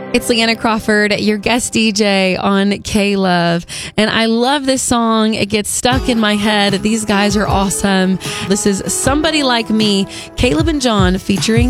It's Leanna Crawford, your guest DJ on K-Love. And I love this song. It gets stuck in my head. These guys are awesome. This is Somebody Like Me, Caleb and John featuring